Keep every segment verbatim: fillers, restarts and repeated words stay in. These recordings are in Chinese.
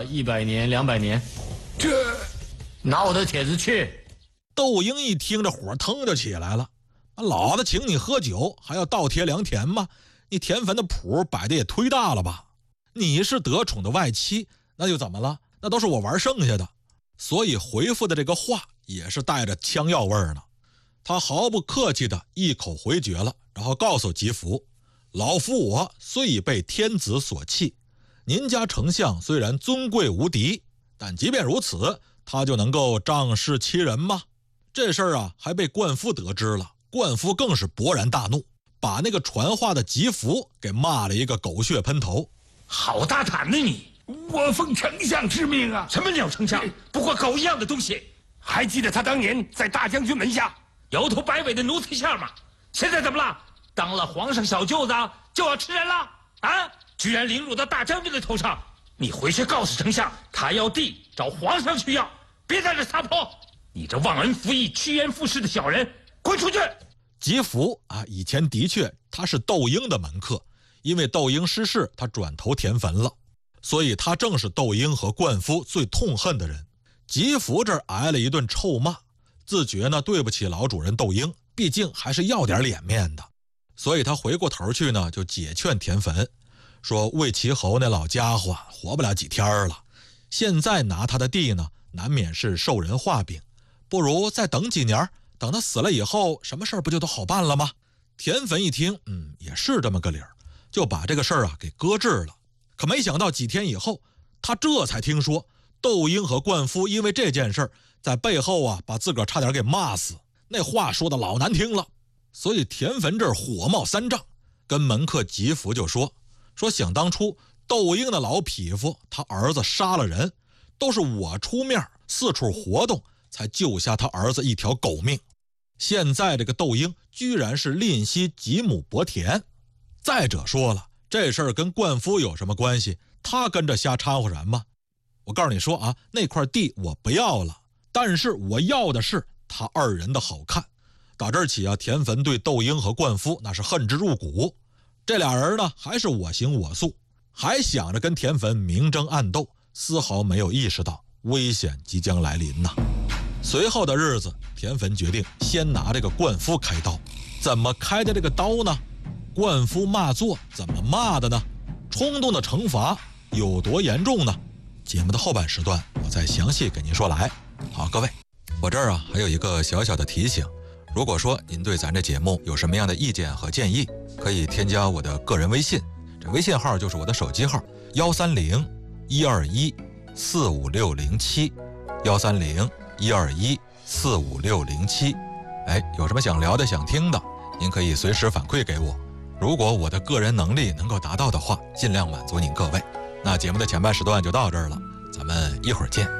一百年、两百年。这，拿我的帖子去。 窦婴一听，这火腾就起来了。老子请你喝酒，还要倒贴良田吗？你田坟的谱摆的也忒大了吧？你是得宠的外戚，那又怎么了？那都是我玩剩下的。所以回复的这个话也是带着枪药味儿呢。他毫不客气的一口回绝了，然后告诉吉福，老夫我虽已被天子所弃，您家丞相虽然尊贵无敌，但即便如此，他就能够仗势欺人吗？这事儿啊还被冠夫得知了，冠夫更是勃然大怒，把那个传话的吉福给骂了一个狗血喷头。 好大胆呢你！ 我奉丞相之命啊！ 什么鸟丞相？不过狗一样的东西！ 还记得他当年在大将军门下摇头摆尾的奴才相吗？现在怎么了？当了皇上小舅子就要吃人了啊！居然凌辱到大将军的头上！你回去告诉丞相，他要地找皇上去要，别在这撒泼！你这忘恩负义、趋炎附势的小人，滚出去！ 吉福啊，以前的确他是窦婴的门客，因为窦婴失势，他转投田坟了，所以他正是窦婴和冠夫最痛恨的人。吉福这儿挨了一顿臭骂，自觉呢对不起老主人窦婴，毕竟还是要点脸面的，所以他回过头去呢就解劝田坟，说魏齐侯那老家伙活不了几天了，现在拿他的地呢难免是受人画饼，不如再等几年，等他死了以后，什么事儿不就都好办了吗？田坟一听，嗯，也是这么个理儿，就把这个事儿啊给搁置了。可没想到几天以后，他这才听说窦婴和冠夫因为这件事儿在背后啊把自个儿差点给骂死，那话说的老难听了。所以田坟这儿火冒三丈，跟门客吉福就说说想当初窦婴的老匹夫他儿子杀了人，都是我出面四处活动才救下他儿子一条狗命。现在这个窦婴居然是吝惜几亩薄田。再者说了，这事儿跟冠夫有什么关系？他跟着瞎掺和什么？我告诉你说啊，那块地我不要了，但是我要的是他二人的好看。打这儿起啊，田坟对窦婴和冠夫那是恨之入骨。这俩人呢还是我行我素，还想着跟田坟明争暗斗，丝毫没有意识到危险即将来临呐。随后的日子，田坟决定先拿这个冠夫开刀。怎么开的这个刀呢？冠夫骂作怎么骂的呢？冲动的惩罚有多严重呢？节目的后半时段我再详细给您说来。好，各位，我这儿啊还有一个小小的提醒，如果说您对咱这节目有什么样的意见和建议，可以添加我的个人微信，这微信号就是我的手机号幺三零一二一四五六零七幺三零一二一四五六零七。哎，有什么想聊的想听的，您可以随时反馈给我，如果我的个人能力能够达到的话，尽量满足您各位。那节目的前半时段就到这儿了，咱们一会儿见。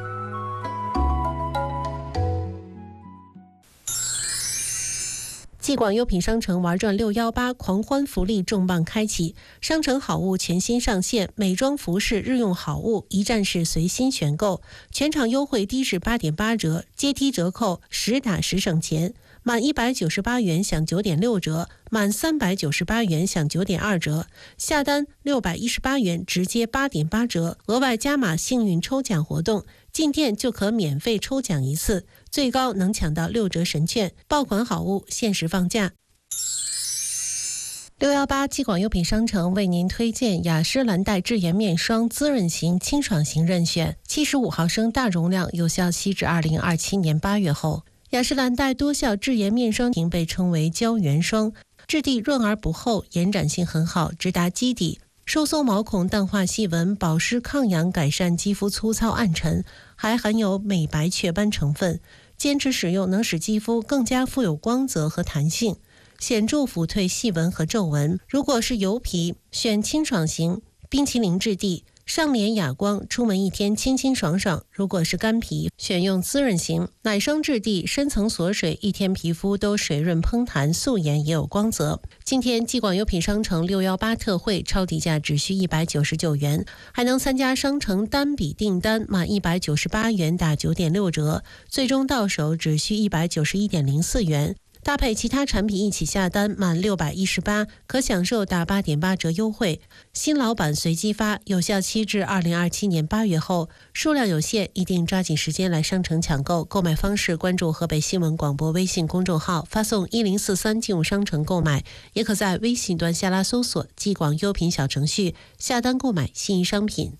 继广优品商城玩转六一八狂欢福利重磅开启，商城好物全新上线，美妆服饰日用好物一站式随心选购，全场优惠低至八点八折，阶梯折扣实打实省钱，满一百九十八元享九点六折，满三百九十八元享九点二折，下单六百一十八元直接八点八折，额外加码幸运抽奖活动，进店就可免费抽奖一次，最高能抢到六折神券，爆款好物限时放价。六一八继广优品商城为您推荐雅诗兰黛智颜面霜滋润型、清爽型任选，七十五毫升大容量，有效期至二零二七年八月后。雅诗兰黛多效智颜面霜被称为胶原霜，质地润而不厚，延展性很好，直达基底，收缩毛孔，淡化细纹，保湿抗痒，改善肌肤粗糙暗沉，还含有美白雀斑成分，坚持使用能使肌肤更加富有光泽和弹性，显著抚退细纹和皱纹。如果是油皮，选清爽型，冰淇淋质地，上脸哑光，出门一天清清爽爽。如果是干皮，选用滋润型，奶霜质地，深层锁水，一天皮肤都水润嘭弹，素颜也有光泽。今天继广优品商城六一八特惠，超低价只需一百九十九元，还能参加商城单笔订单满一百九十八元打九点六折，最终到手只需一百九十一点零四元。 搭配其他产品一起下单，满六百一十八可享受打 八点八 折优惠。新老版随机发，有效期至二零二七年八月后，数量有限，一定抓紧时间来商城抢购。购买方式关注河北新闻广播微信公众号，发送一零四三进入商城购买，也可在微信端下拉搜索既广优品小程序下单购买心仪商品。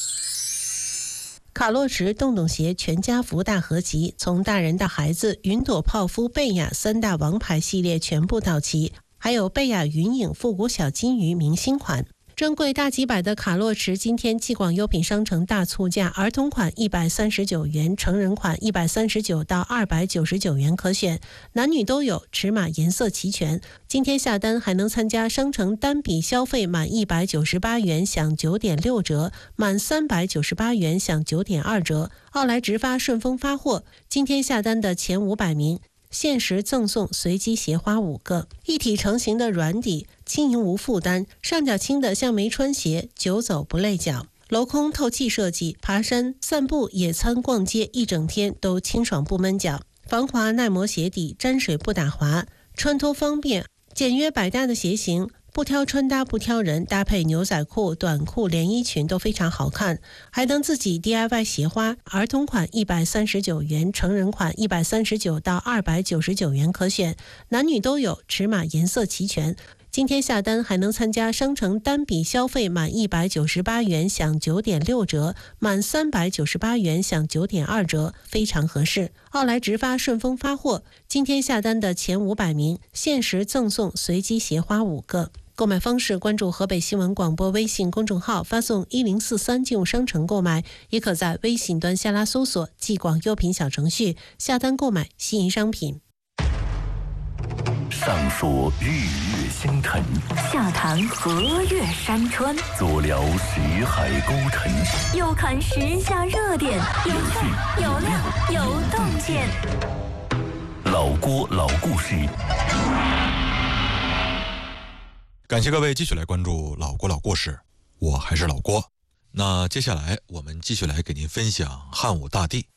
卡洛驰洞洞鞋全家福大合集，从大人到孩子，云朵、泡芙、贝雅三大王牌系列全部到齐，还有贝雅云影复古小金鱼明星款。珍贵大几百的卡洛驰今天既广优品商城大促价，儿童款一百三十九元，成人款一百三十九到二百九十九元可选，男女都有，尺码颜色齐全。今天下单还能参加商城单笔消费满一百九十八元享 九点六 折，满三百九十八元享 九点二 折。奥莱直发顺丰发货，今天下单的前五百名限时赠送随机鞋花五个，一体成型的软底，轻盈无负担，上脚轻的像没穿鞋，久走不累脚。镂空透气设计，爬山、散步、野餐、逛街一整天都清爽不闷脚。防滑耐磨鞋底，沾水不打滑，穿脱方便，简约百搭的鞋型。不挑穿搭不挑人，搭配牛仔裤、短裤、连衣裙都非常好看，还能自己 D I Y 鞋花。儿童款一百三十九元，成人款一百三十九到二百九十九元可选，男女都有，尺码颜色齐全。今天下单还能参加商城单笔消费满一百九十八元享 九点六 折，满三百九十八元享 九点二 折，非常合适。奥莱直发顺丰发货，今天下单的前五百名限时赠送随机鞋花五个。购买方式关注河北新闻广播微信公众号，发送一零四三进入商城购买，也可在微信端下拉搜索既广优品小程序下单购买心仪商品。 上说日月星辰， 下谈河岳山川， 左聊识海沟沉， 右看时下热点，有趣有料有洞见。 老郭老故事。 感谢各位继续来关注老郭老故事，我还是老郭。那接下来我们继续来给您分享汉武大帝。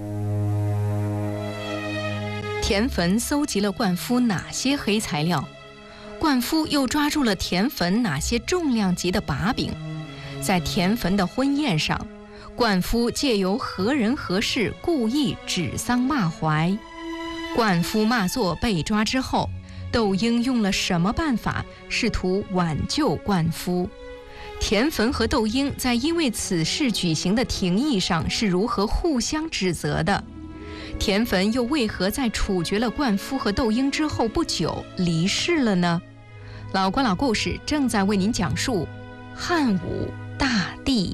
田汾搜集了灌夫哪些黑材料？灌夫又抓住了田汾哪些重量级的把柄？在田汾的婚宴上，灌夫借由何人何事故意指桑骂槐。灌夫骂作被抓之后，窦婴用了什么办法试图挽救灌夫？田汾和窦婴在因为此事举行的庭议上是如何互相指责的？田汾又为何在处决了灌夫和窦婴之后不久离世了呢？老郭老故事正在为您讲述汉武大帝。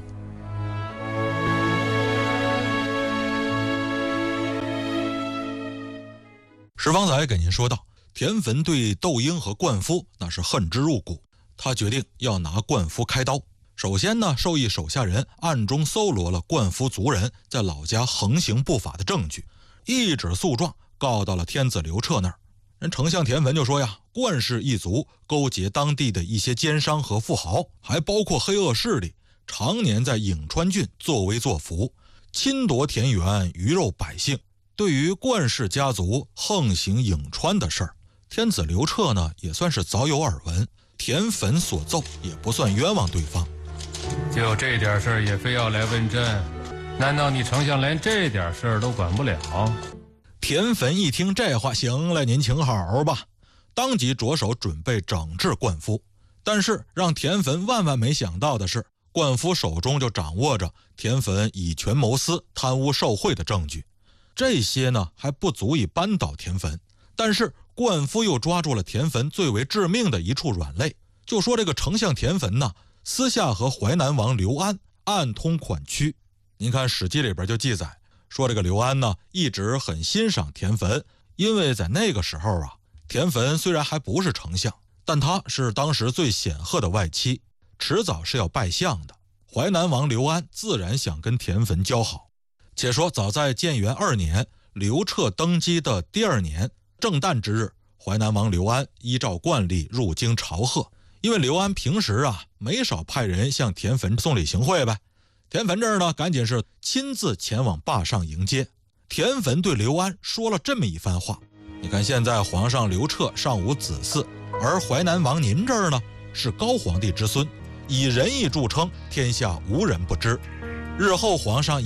石方才给您说到，田汾对窦婴和灌夫那是恨之入骨，他决定要拿灌夫开刀。首先呢，授意手下人暗中搜罗了灌夫族人在老家横行不法的证据，一纸诉状告到了天子刘彻那儿。人丞相田汾就说呀，灌氏一族勾结当地的一些奸商和富豪，还包括黑恶势力，常年在颍川郡作威作福，侵夺田园，鱼肉百姓。对于灌氏家族横行颍川的事儿，天子刘彻呢也算是早有耳闻，田汾所奏也不算冤枉对方。 就这点事儿也非要来问朕？难道你丞相连这点事儿都管不了？ 田汾一听这话，行了，您请好吧，当即着手准备整治灌夫。但是让田汾万万没想到的是，灌夫手中就掌握着田汾以权谋私、贪污受贿的证据。这些呢还不足以扳倒田汾，但是灌夫又抓住了田汾最为致命的一处软肋，就说这个丞相田汾呢，私下和淮南王刘安暗通款曲。您看《史记》里边就记载说，这个刘安呢一直很欣赏田汾，因为在那个时候啊，田汾虽然还不是丞相，但他是当时最显赫的外戚，迟早是要拜相的。淮南王刘安自然想跟田汾交好。且说早在建元二年，刘彻登基的第二年正旦之日，淮南王刘安依照惯例入京朝贺。因为刘安平时啊没少派人向田汾送礼行贿呗，田汾这儿呢赶紧是亲自前往坝上迎接。田汾对刘安说了这么一番话： 你看现在皇上刘彻尚无子嗣，而淮南王您这儿呢是高皇帝之孙，以仁义著称，天下无人不知。日后皇上